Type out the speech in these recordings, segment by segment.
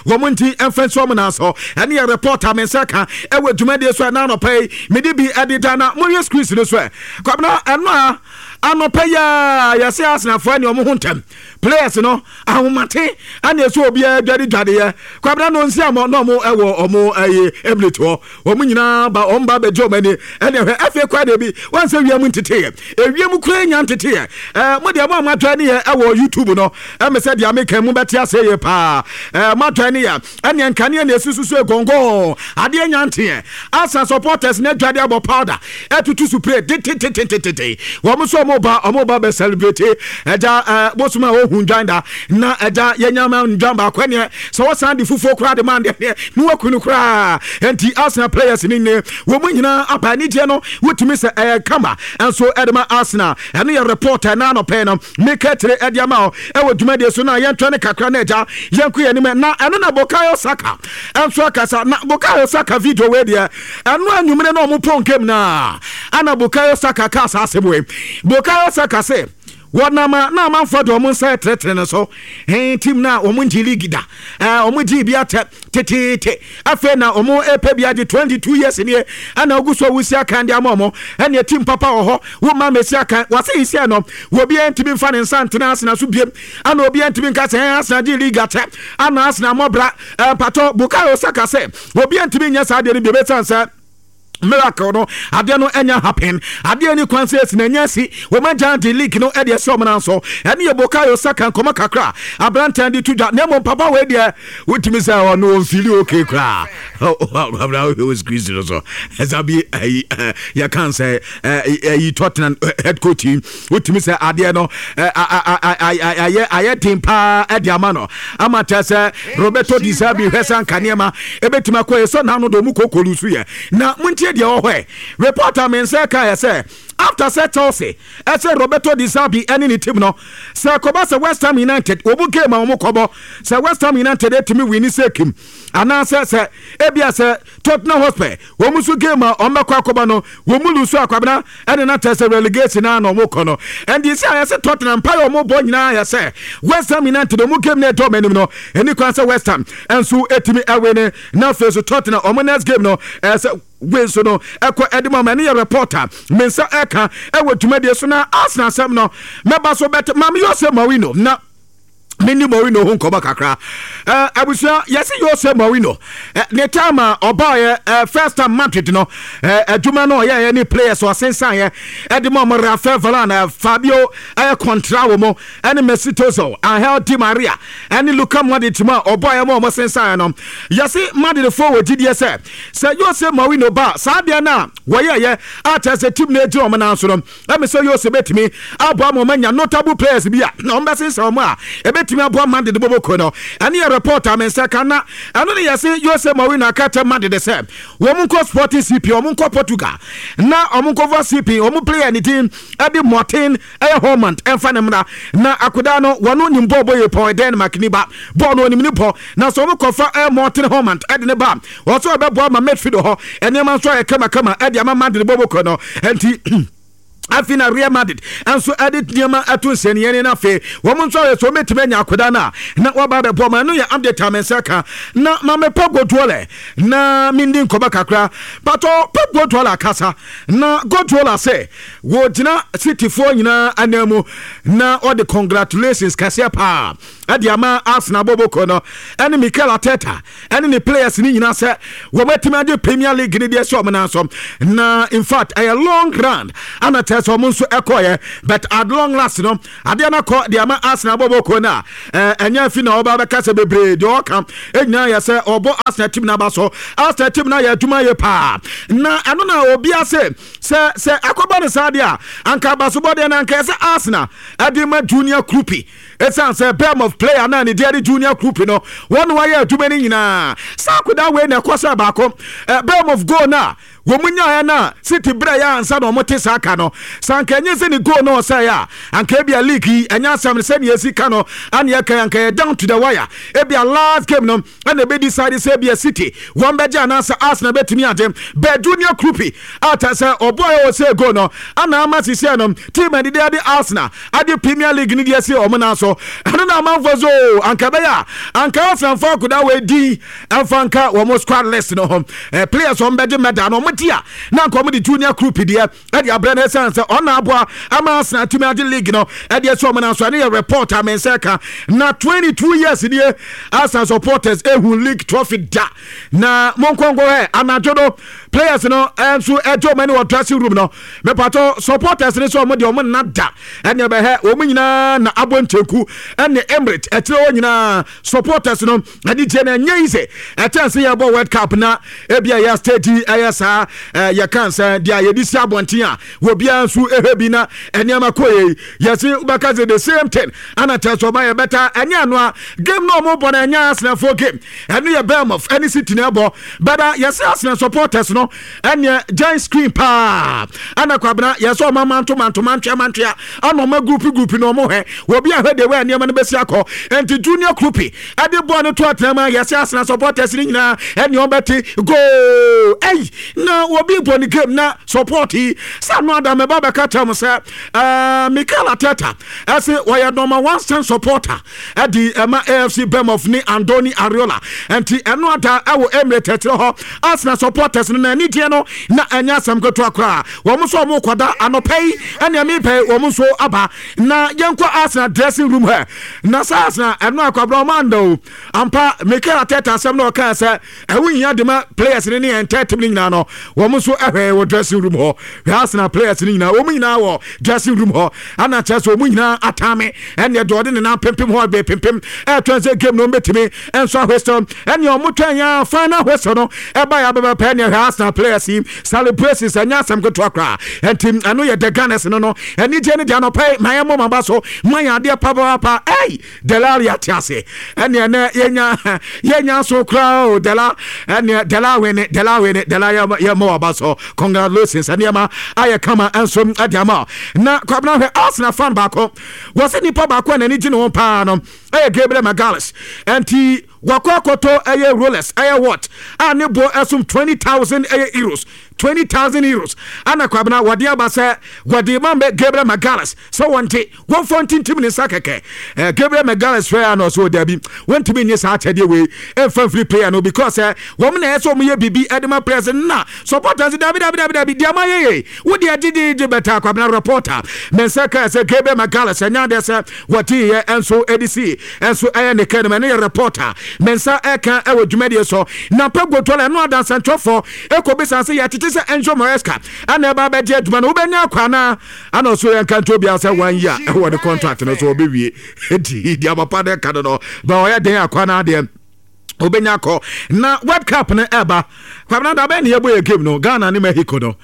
womunti enfenso mo na so ene ye reporter men saka e we dwumade so na no pay me di bi edita na mo yes squeeze no so kwabna eno anopa ya se Arsenal fo ani omo hontem players no ahomate ani so obi adwade ye kwabna no nsi amo no mo ewo omo Emirates ho omo nyina ba omba be jo mani ene efe kwa de bi wan se wiam ntete ewiem kura nya ntete mo de amo amatwa ni ye ewo YouTube no me se de ameka mu beti ase ye pa matwa ni ya ene nkane na esususu egongo ade nya ntete Arsenal supporters na adwade abo powder etutu spray tete wo mo so omoba be celebrate eja bosuma ohundwanda na eja yenyama ndwamba kwene so wasan di fufo kra de man de ni wakunu kra enti Arsenal players ni ne wo munyina apani je no wotimi se kama enso edema Arsenal ene ye reporter na no pe no meketre ediama e wodumade so na yentwa ne kakra na eja yenku ye ni me na eno na Bukayo Saka enso akasa na Bukayo Saka video we de eno anwumre na omoponkem na ana Bukayo Saka kasa asebwe Bukayo Saka say Wanama na manfo do mun say tretre so team na omun di league da omun di bia tete afa na omun epe bia di 22 years ni ana oguso wusi aka ndi amomo ene team papa ho wo ma mesi aka wase isi no wo bia ntimi mfa ne nsantena Arsenal so biem ana obi ntimi nka say Arsenal di league ate ana Arsenal mobra pato Bukayo Saka say wo bia ntimi nya sa de ni bebe sansa miracle no ade no enya happen ade ni kwanses na nyasi wo magya di league no e de so mna so ene ye Bukayo Saka nkoma kakra abrantan di tuja na mo papa we de wotimi say o no feel okay kra abra we was squeeze so ezabi ya can say Tottenham head coach team wotimi say ade no aye timpa e de amano amata say Roberto Di Zerbi hwesan kanema ebetima ko so na no do mu kokolu su ye na muntie de ohwe reporter men say ka say after set Chelsea say Roberto Di Zerbi any team no say koba say West Ham United obu game omo kobo say West Ham United etimi win sekim ana say ebia say Tottenham Hotspur omusu game ombekwa koba no womu lusu akwabna ene na tese relegation na no mokono and this say Tottenham pay omo bo nyina say West Ham United omu game na to menim no eni kwan say West Ham enso etimi awene na face Tottenham omo next game no say we so no eko edema mani reporter mensa eka ewodumade so na Arsenal sem no meba so bet mam Jose Mourinho na mini Mourinho hu nkoba kakra abusia yesi Jose Mourinho ne time obaye first time Madrid no aduma no ye any players so sensan ye edema mo Rafael Varane Fabio contra wo mo any Mesut Ozil Angel Di Maria any Luka Modric ma obaye mo sensan no yesi Madrid forward GDS say Jose Mourinho ba sabia na wo ye atase team na eji o mo na so no me say Jose betimi abo mo manya notable players bia na o sensan mo a betimi abo man de boboko no ani a reporter men saka na anu ne yase Jose Mourinho akata man de say wo mun ko Sporting CP wo mun ko Portugal na wo mun ko CP wo mun player ni team Eddie Martin Holland enfa na akoda no wono nyimbo boye point Denmark ni ba bo no ni po na so wo ko fa Martin Holland ede ne ba wo so be bo ma midfield ho ene man so e kama ede ama man de boboko no enti afina Real Madrid anso edit niema atunse ne na fe wo mun so metimenya akoda na waba be boma no ya update amensaka na mame Godwole na mindi nkoba kakra but Godwole kasa na Godwole say wo gina City for nyina anemu na all the congratulations kasia pa ade ama Arsenal boboko no ene Mikel Arteta ene the players ni nyina say wo metimanya Premier League ni de so na so na in fact a long run and so munso ekoye but at long last no ade na ko de ama Arsenal boboko na enya fi na oba be kase bebre de okam enya ya se obo Arsenal team na ba so Arsenal team na ya tuma ye pa na ano na obi ase se akoba ne sade a anka ba so bode na anka se Arsenal ade ma junior groupie esan se bem of player na ne de junior groupie no one way ya tuma ni nyina sakoda we na kosa ba ko bem of go na womunya na City bra ya ansa no mote saka no sanka enye se ni go no say ya anka bia league enya sam se ne yesika no ane ya kan anka down to the wire e bia last game no ane be decide say bia City one beja na sa Arsenal betimi agem be junior groupie ata say oboy o say go no ana ama sisi no team ade de Arsenal ade Premier League ni de say o mo na so so ɛno na amanfo so anka bɛyɛ anka Arsenal could we di Anfanka wɔn squad list no home players on bɛgye medal no ɔmo na nka ɔmo de junior group deɛ ɛde abrɛ no ɛsan sɛ ɔna aboa ama Arsenal tumi agye league no ɛde ɛso ɔmo na so ɛne yɛ report amensɛka na 22 years deɛ Arsenal supporters ehu league trophy da na monkongo anadwo no players no ɛnso ɛgye ɔmo ne wɔ dressing room no mepato supporters ne so ɔmo de ɔmo nada ɛne bɛhɛ ɔmo nyinaa na abonteku ɛne Emirates ɛkyerɛ wɔn nyinaa supporters no ɛde gye na nyɛ yise ɛkyɛn sɛ yɛbɔ World Cup na ebia yɛ stage ɛyɛ saa yɛ kansa dia yɛde si abɔnten a wɔ bia nso ehebi na ɛnneɛma kɔɛ yɛsi bɛka sɛ the same thing ana tɛso ba yɛ bɛta ɛnyɛ ano a game no ɔmo bɔ na ɛnyɛ Arsenal for game ɛno yɛ Bournemouth ɛne City na ɛbɔ bɛda yɛsi Arsenal supporters no ɛne giant screen pa ana kwabena yɛsɛ ɔmo mantwea ana ɔmo group no ɔmo hɛ wɔ bia hɛ de wɛ ɛnneɛma no bɛsi akɔ ɛnti junior group ɛde bɔ no to atɛma yɛsi Arsenal supporters ni nyinaa ɛne ɔbɛte go na obi bɔ ne game na support yi sa no adam ba bɛka tam sɛ Mikel Arteta ɛsɛ wɔyɛ number 1 stand supporter ɛde ɛma AFC Bournemouth ni Andoni Areola ɛnti ɛno ada ɛwɔ Emirates ɛkyerɛ hɔ Arsenal supporters no na anigye no na ɛnyɛ asɛm ketewa koraa wɔn so ɔmo kɔda anɔpɛ yi ɛne ɛmi pɛ wɔn so aba na yɛnkɔ Arsenal dressing room hɛ na sa Arsenal ɛno akwabra ɔmo ando ampa Mikel Arteta asɛm na ɔka sɛ ɛwo nyia de ma players ne entertainment nyina no wɔn so ɛhwɛ wɔ dressing room hɔ Arsenal players ne nyina wɔn nyina wɔ dressing room hɔ ana kyerɛ sɛ wɔn nyina atame ɛne de ɔde ne nan pempem hɔ bɛ pempem ɛtɔn sɛ game no mbɛtumi ɛnso ahwɛsɛm ɛne ɔmo twɛn ya final ahwɛsɛ no ɛba ya bɛbɛ pɛ ne Arsenal players yi celebrations ɛnyɛ asɛm ketewa koraa ɛnti ɛno yɛ the Gunners no ɛni gye ne de anɔpɛ mayɛ mo maba so mayɛ adeɛ papa Delali ate ase ɛne ɛnɛ yɛnya so koraa o Dela ɛne Dela wene yɛ mo waba so congratulations ɛnneɛma ayɛ kama ɛnso ɛde ama na kwabena hwɛ Arsenal fan baako wɔsɛ nipa baako a n'ani gye ne ho paa no ɛyɛ Gabriel Magalhaes ɛnti wakɔ akɔtɔ ɛyɛ rollers ɛyɛ what a ne bo ɛsom 20,000 ɛyɛ euros 20,000 euros ana kwabena wɔde aba sɛ wɔde mambe Gabriel Magalhaes sɛ wɔnte wɔmfɔ ntintim ne nsa kɛkɛ Gabriel Magalhaes fɛ ano so dabi wɔntumi nye saa akyɛdeɛ wei ɛmfa free player no because wɔn na ɛsɛ ɔmo yɛ bibi ɛdema press na supporters dabi diama yɛ wodi agye bɛta kwabena reporter mensa ka sɛ Gabriel Magalhaes ɛnya de sɛ wɔte yɛ ɛnso edisi ɛnso ɛyɛ ne kɛnɛma ne yɛ reporter mensa ɛka ɛwɔ dwumadie so na pɛgotola no adansantwɔfo ɛkɔbisa sɛ yɛtete sɛ Enzo Maresca ana ɛba bɛgye adwuma no wobɛnya akwana ana so yɛnka nto bia sɛ 1 year ɛwɔ ne contract no so wɔbɛwie ɛdi diamapa de ka no ba ɔyɛ den akwana deɛ obenya kɔ na World Cup no ɛba kwabena da bɛ ne yɛbɔ yɛ game no Ghana ne Mexico no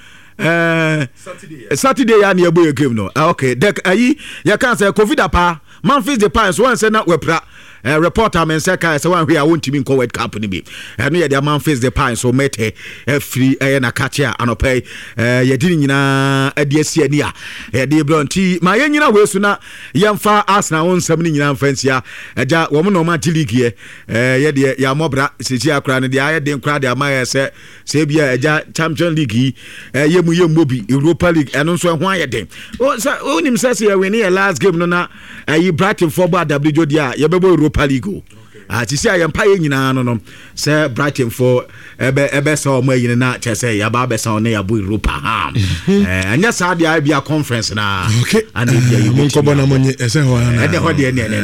Saturday ya ne yɛbɔ yɛ game no okay dek ayi yɛka sɛ covid apa Memphis Depay so wɔnsɛ na wapra reporter men say kai say wan hwe a wontimi nko World Cup ni bi no ye de Memphis Depay so mete free na catch a anopay ye di nyina ade asi ani a ye de bronti ma ye nyina we su na yemfa Arsenal wonsam ni nyina mfansia agya wo mo no ma ti league ye de ya mobra sisi akra ne de aye de nkra de amaye se bia agya Champions League ye mu ye mobi Europa League eno so ho aye den o nim say ye win ye last game no na Brighton for WJD dia ye bebo Europa League ti si ayempa ye nyina no say Brighton for ebe so mo yin na che say ya ba be so na ya bo Europa ha anya sa dia bia conference na and bia mo ko bona mo nye say ho na de ho de ne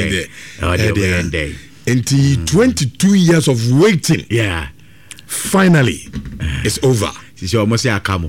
no 22 years of waiting finally it's over si so mo say akamo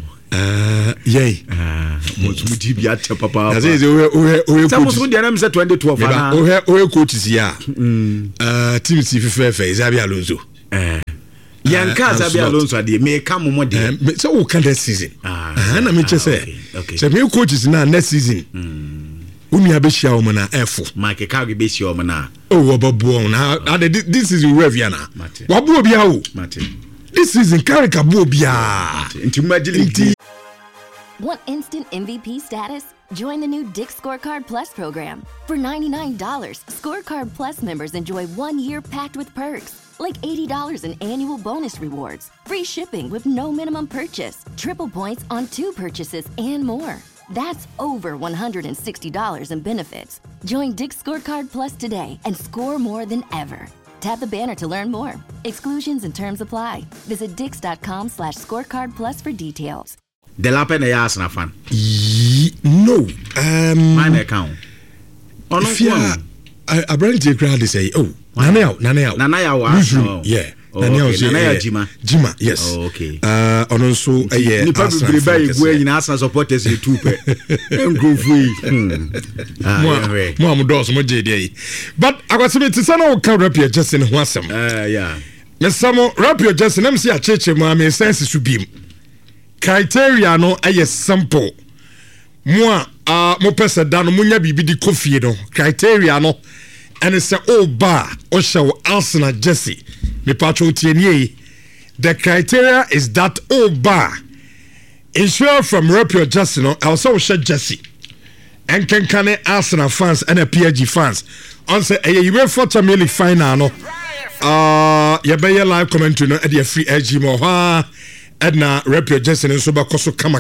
Mutumuti bi ate papa. Na say we Samusu dey na me say 2012 ana. We coaches ya. Team si fefe Xabi Alonso. Yanka Xabi Alonso dey me come mo dey. So we can this season. Na me che say. Say me coaches na next season. Umi abehia o na efo. Mike Carey behia o na. Oh obobo na this is we have na. Wabo bia o. This season Carey kabo bia. Inti Want instant MVP status? Join the new Dick's Scorecard Plus program. For $99, Scorecard Plus members enjoy 1 year packed with perks, like $80 in annual bonus rewards, free shipping with no minimum purchase, triple points on 2 purchases, and more. That's over $160 in benefits. Join Dick's Scorecard Plus today and score more than ever. Tap the banner to learn more. Exclusions and terms apply. Visit dix.com/scorecard plus for details. The Lapen a Arsenal fan. No. Mine account. Oh no. I bring the crowd to say, oh, Nanaya. Yeah. Nanaya Jima, yes. Oh, okay. And also, you probably buy where in Arsenal supporters you too. But I was saying to someone can Rapier just in Wassam. Yeah. Yes, some Rapier just in MC Church, my sense to be criteria no a sample. Moi, mo pesa dano munya bibi di coffee no criteria no and it's a bar or show Arsenal Jesse. Me patro tienye. The criteria is that bar insure from Rapier Jesse no also share Jesse. And can Arsenal fans and a PSG fans on say a UEFA Champions League final no ya be live commentary no e dey free edge mo ha Edna Rapier Jensen and Soba Koso kama.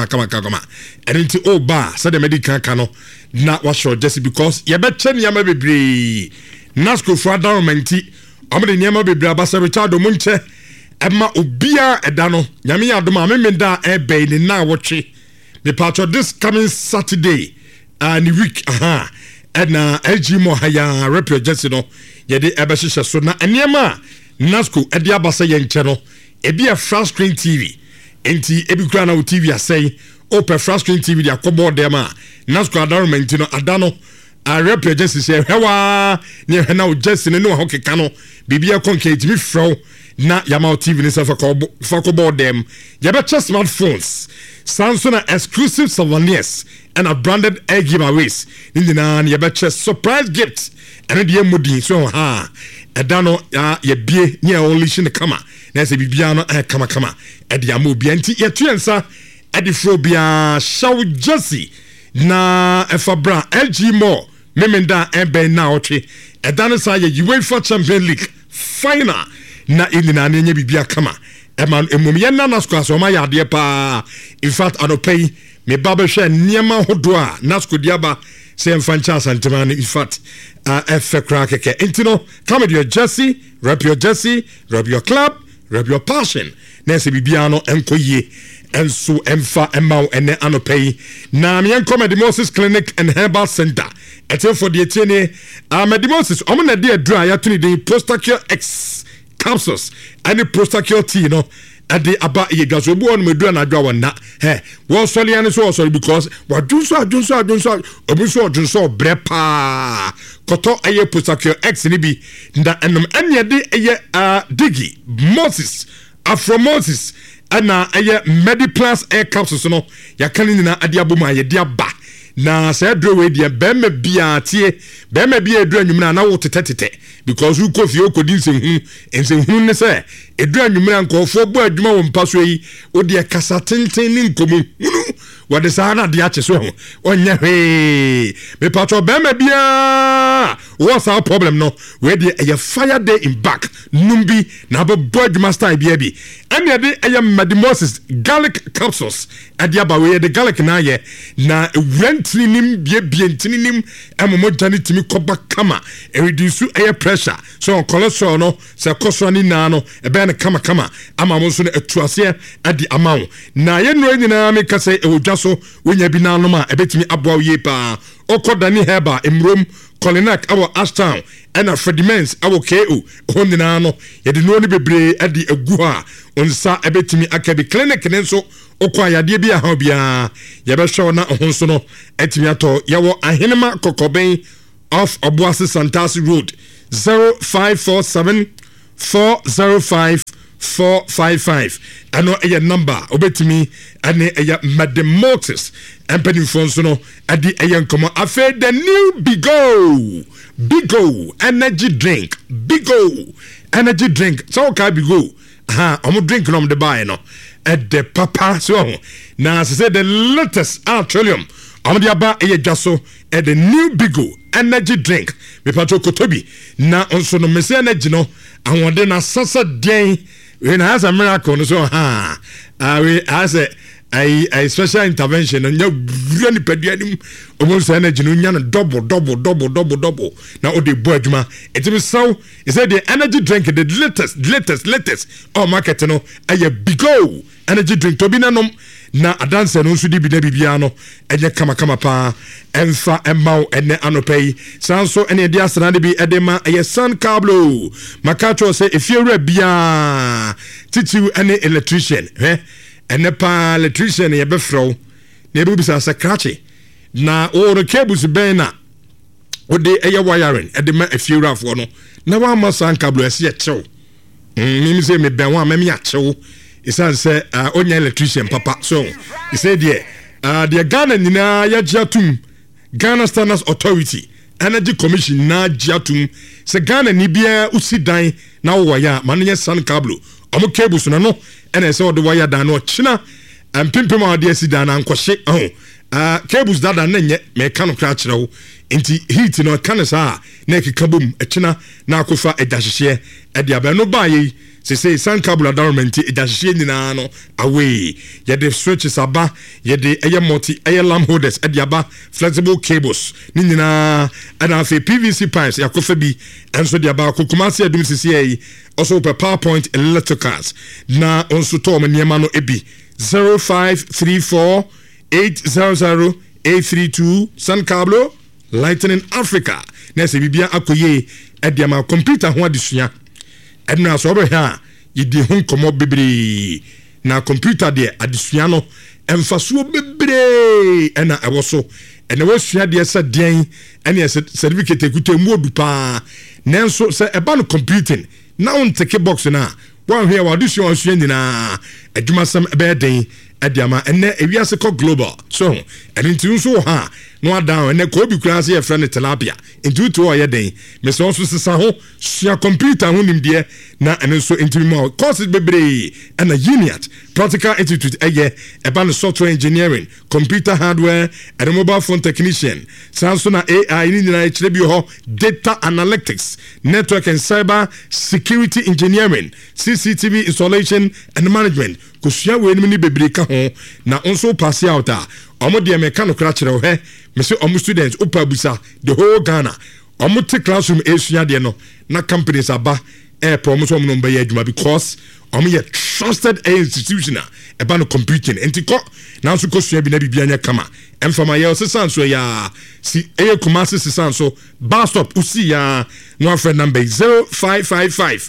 And into bar said the medical cano not was short just because you bet chen yama be Nasco Frada Menti, Omni Yama be Brabasa Richardo Munche, Emma Ubia Edano, Yamia Doma Menda Ebe in now watching the part of this coming Saturday and week. Edna LG Mohaya Rapier Jensen, Yedi Ebashisha Sona and Yama Nasco Ediabasa Yen channel. Ebi a flat screen TV enti ebi kura na TV asay open flat screen TV dia kobo dem a Nasco adornment no adano a Rapier Jesse say hewa ne hena o Jesse ne no hokeka no bibia concrete mi fro na yama TV ne se fa kobo dem ye be smartphones Samsung exclusive souvenirs and a branded air giveaways na ye be surprise gifts and the mudi so edano ye bie ne only shin kama na se bibia no kama e dia mo bia nti ye tuensa e di frobia shaw Jesse na efabra LG Mo memenda ebe na otwe edano sa ye UEFA Champions League final na indina na nye bibia kama e man emum ye na Nasco so ma ya de pa in fact adopay me baba hwe niema hodo a Nasco diaba say mfancha santemane in fact F crack intino come with your Jesse, rep your club, rep your passion. Nese bibiano enkoye enso emfa emau ene anopay. Na mi enkom the Moses Clinic and Herbal Center. Etel for the etienne Medimosis omna de dry atuni the Prostacure X capsules and the Prostacure T no ade aba ye gaso bu on medu na dwa wona wo sole an so because wa dunso obuso brepa koto aye Prostacure X ni bi nda enum anye de aye digi Moses Afro Moses ana aye Mediplus Air capsules no ya kanini na ade aboma ye de aba na say draw we dia bema bia tie bema bia edu anwumna na wo tetetete because you kofi okodi nsenhu ne say edu anwumna nkofo bo adwuma wo mpaso yi wo de kasa tenten ni nkomu what is ana de ache so onye hwe me patro bema bia what's our problem no we de a fire day in back numbi na bo adwuma style bia bi ene de a Medimosis garlic capsules adia ba we de garlic na ye na Tinim bientinim amomo jani timi koba kama e reduce air pressure so cholesterol no se kosoni na no e be na kama amamo so na atuase adi amawo na ye no nyina me kase e wodwaso wonya bi na no ma e betimi aboa ye pa okodani heba emrom Colinac awo Ashtown ena Fredimens awo KO hondina no ye de no ni bebre adi egu a onsa e betimi akabi clinic ne so okwa yade bia ha bia ye be show na honso no etimi ato yawo ahenema kokoben off Obuasi Santasi Road 0547 405 455 ano eye number obetimi ane eye Medimosis empany phone so no adi eye nkomo afa the new Bigo energy drink so ka Bigo omo drink no de buy no at the papa so na say the latest petroleum omo de aba eye dwaso at the new Bigo energy drink me patro kotobi na onso no mese energy no awode na sasa den we na as a miracle no so we as a special intervention and you really pediadim almost energy no double now the boardma it is so is that the energy drink the latest or market no a big energy drink to be nanom na adanse no nso di bi na bibia no enye kama pa emfa emmaw ene anopei sanso ene dia asana de bi edema eye San Cablo makacho se efiewura bia titiu ene electrician ene pa electrician ye befro na ebu bisa sakrache na oro cables ben na ode eye wiring edema efiewura afo no na wa ma San Cablo ese ye chew mimi se me ben wa memi a chew isan say onya electrician papa so he said the Ghana nina ya jatum Ghana Standards Authority Energy Commission na jatum se Ghana ni bia usidan na wo ya manye San Cablo omo cables na no ene se wo de wire dan no china pimpim a de asidan na nkohye cables dada na nye me ka no kra kire wo inti heat no kanesa na ekikabum echina na akofa edahye e de aba no ba yi say San Cablo government edahye nyina no away ye de switches aba ye de multi lamp holders e de aba flexible cables ni nyina and fe PVC pipes yakofa bi enso de aba kokumase adum sisi also per PowerPoint electricals na onso to maniema no ebi 0534 800 832 San Cablo Lightning Africa na se bibia akoye ediama computer ho adesua edna so be ha yidi ho komo bebre na computer de adesua no emfaso bebre ena ewoso ene wasua de se den ene certificate ekuta mu odupa nenso se eba no computing na on take box na wan hwe wa adesua osua nyina adwuma sam ebe den ediama ene ewiase ko global so enti nso ha no down ene ko bi kura se e friend tilapia enti to o ye den me so so sesa ho sua computer ho nimde na ene so enti mo courses bebre ena uniat practical institute eba no software engineering computer hardware and mobile phone technician sanso na AI ni na kire bi ho data analytics network and cyber security engineering CCTV installation and management kusua we ni bebre ka ho na onso pass out omo de meka no kra kire ho me say omo students opa the whole Ghana omo te classroom esua de no na companies aba promise omo no be adwuma because omo ye trusted institution eba no computing entiko na so kosua bi na bibia nya kama emfama ye sesanso ya si kumase sesanso bus stop usi ya no friend number 0555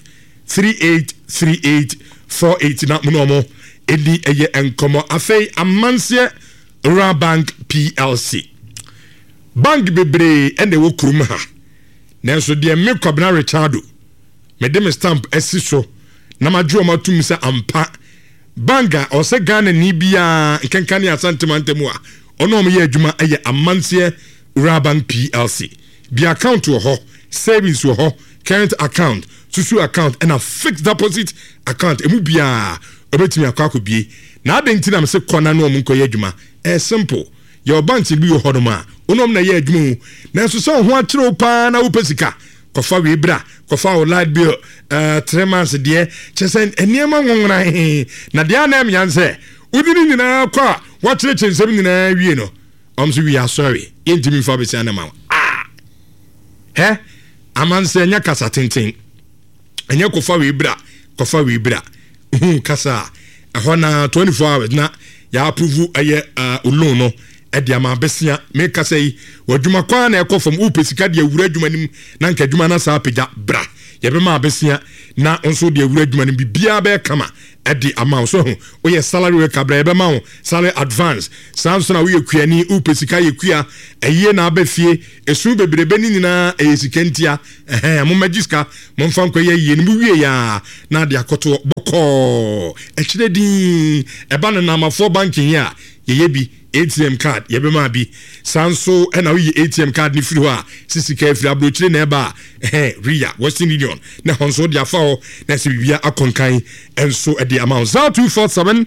383848 na munomo edi eye enkomo afei amanse Rural Bank PLC bank bebre ene wo kurum ha nanso de me kwabna Richardo me de me stamp esiso na madwo matum se ampa banga o se Ghana ni bia nkenkane asantemantemu a ono mo ye adwuma eye amanse Rural Bank PLC bi account wo ho savings wo ho current account susu account and a fixed deposit account emu bia obetimi akwa bie na adenti na me se kona no mo nkoye adwuma simple your bank will be your hodoma onom na ye adwuma na so so ho akire pa na wo pesika kofa we bra kofa o light bill 3 months de chesen eniema nwonwra na de ana mianse udini nyina kwa wa kire chensem nyina wie no so we are sorry yentimi fa be sana ma amanse enya kasa tenten enya kofa we bra kasa hona 24 hours na ya approve aye loan no ediama besia me kasa yi wadwuma kwa na ekofam upesika de awura adwuma nim na nka adwuma na sa apega bra ye be ma besia na onso de awura adwuma nim bibia be kama edi amount so o ye salary we kabra ye be ma salary advance samso na we kuani upesika ye kua eye na abafie esu bebrebe ni nyina esikentia mo magiska mo mfa nkwa ye ni bu wie ya na de akoto boko ekire din eba na mafo banking ya ye bi ATM card ye be ma bi sanso na we ATM card ni free ho a sisika free abrochire na eba ria Western Union na honso dia fa ho na se bibia akonkan enso e the amount 0247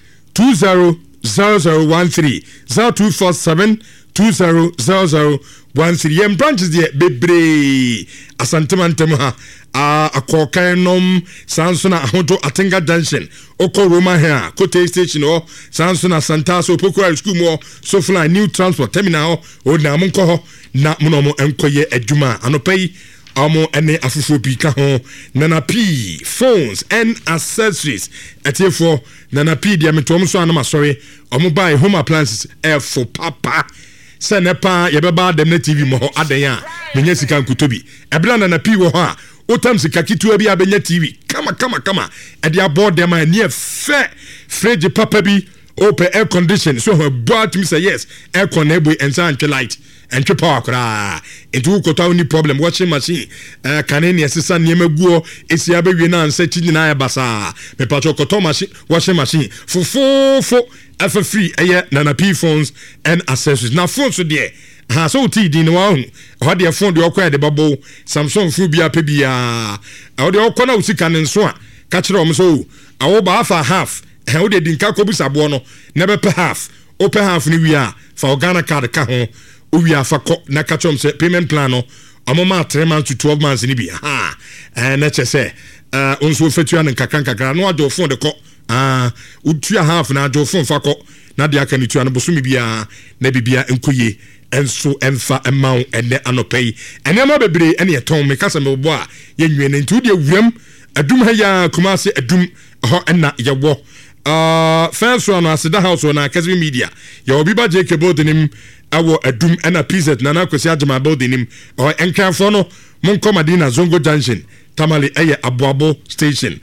200013 0247 200013 once the branches there bebre asantemantam ha akokan nom sansona ahodo atenga junction oko Roma here Kote station or sansona Santa so Pokora school mo so fly new transport terminal o na monko ho na monomo enkoye adwuma anopai amo ene afufo bi ka ho Nana P phones and accessories etiefo Nana P dia metom so anama sorry omo buy home appliances for papa senepa yebeba dem na TV mo ho adan a menya sika nkutobi ebla Nana P wo ho a otam sika kitu abi abenya TV kama e dia board dem a near fair fridge papa bi open air condition so bought me say yes air con ebo ensan light and power kra into kota any problem washing machine kaneni asesa niema guo esi abewie na ansa chi na ya basa me pacho kota machine washing machine fo free Nana P phones and accessories na phones so there ha so ti din wa ho de phone de okwa de babo Samsung phone bia pe bia o de okwa na usika ne nso a ka kire o so awo ba afa half how they didn't sabo no never per half open half ni we are for Ghana card ka ho we are for na catchum say payment plan no amoma 3 months to 12 months ni bi na che say onso fetua ne kakra no ado phone de ko utua half na ado phone fa ko na de aka ni tua no bosumi bia na bibia enkoye enso emfa emau ene anopai ene ma bebre ene eton me kasa me bo a yenwie ne ntu de wuram adum ha ya Kumasi adum ho ena yawo first one asida house on Academy Media ya obi ba JK Bodenim awo adum ena PZ na kwesi agema Bodenim o enkanfo no monko Madina Zongo Junction Tamale Aboabo station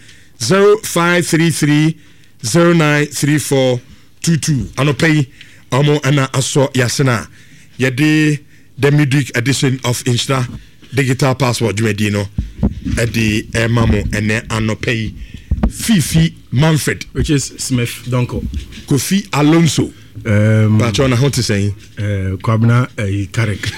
0533093422 anopay omo ana aso yasena yede the midweek edition of Insta digital passport jumedino edi mamo ene anopay Fifi Manfred, which is Smith Donko, Kofi Alonso. But on a hot to say, Kwabna Karek.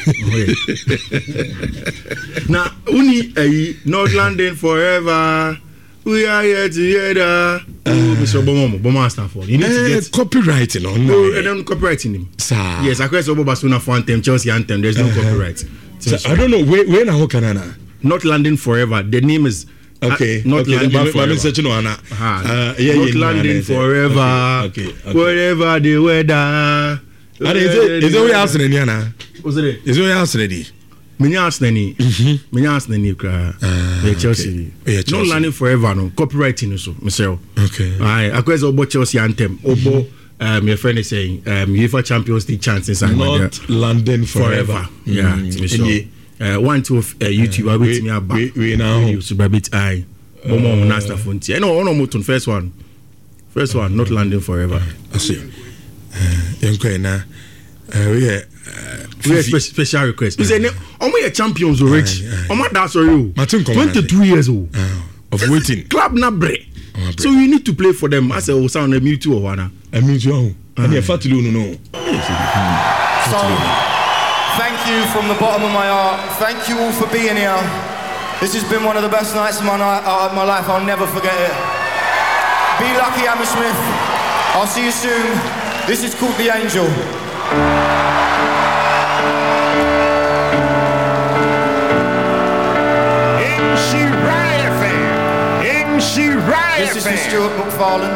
Now, only a North London forever. We are here together. Mr. Bomo Stanford. You need to get copywriting on. No, I don't copywriting him. Yes, I question about Basuna for anthem, Chelsea anthem. There's no copyright. I don't know where now Canada. North London forever. The name is. Okay, not London forever. Not London forever. Okay. Whatever the weather. Is it we ask Nana? Was it? Is we ask Nani? Many cry. Chelsea. Not London forever. No copywriting so myself. Okay. I question about Chelsea anthem. Obo. My friend is saying UEFA Champions League chances. Not London forever. Yeah. One to YouTube I wait me about we now subabit I Momo Nasta Fonti. No moton first one not landing forever. I see. Enkwena we special request. Is any a champions already. That's you 22 years old of waiting club na bre. So you need to play for them. I say o sound a mute or one. A mute and you fatulu no. Thank you from the bottom of my heart. Thank you all for being here. This has been one of the best nights of my life. I'll never forget it. Be lucky, Hammersmith. I'll see you soon. This is called The Angel. This is from Stuart McFarlane.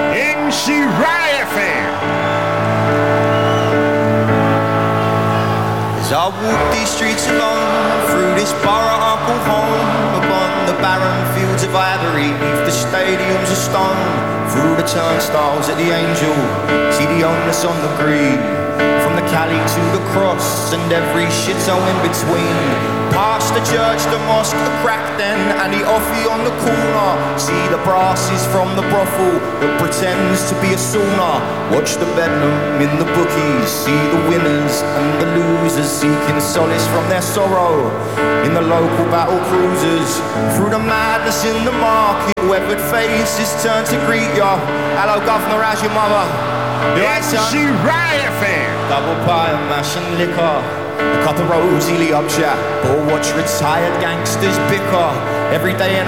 As I walk these streets alone, through this borough I call home, upon the barren fields of ivory, beneath the stadiums of stone, through the turnstiles at the Angel, see the homeless on the green, from the Cali to the cross, and every shithole in between, past the church, the mosque, the crack den, and the offie on the corner, see the brasses from the brothel that pretends to be a sauna, watch the bedlam in the bookies, see the winners and the losers seeking solace from their sorrow, in the local battle cruisers, through the madness in the market, weathered faces turn to greet ya, hello governor, how's your mother? It's she right affair. Double pie and mash and liquor, a cup of rosy up chat, or watch retired gangsters bicker every day.